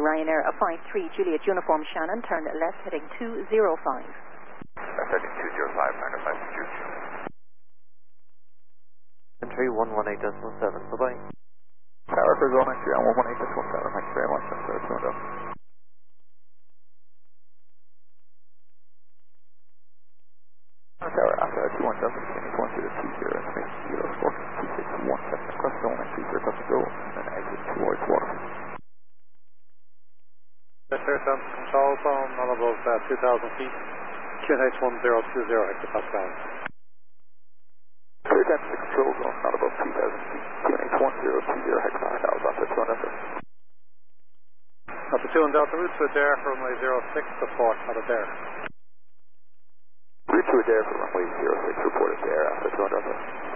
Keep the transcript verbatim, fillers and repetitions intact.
Ryanair, a five three Juliet Uniform Shannon, turn left heading two zero five. Left heading two zero five, turn left to Jude. Entry one one eight decimal seven, bye-bye. Tower for zone entry on one one eight decimal seven, thank you very much, that's uh, two hundred. Tower, after two one seven, Phoenix one zero two zero, information zero four two six one seven, across zone entry, clear touch and go, and then exit towards water. Yes, sir, Sam, control phone, all above uh, two thousand feet, Q N H one zero two zero, hectopascal. Clear depth to control zone, not above two thousand feet, Q N H one zero two zero, hectopascal, after two hundred. After two and Delta, route to Adair for runway zero six, support at Adair. Route to Adair for runway zero six, reported there after two hundred.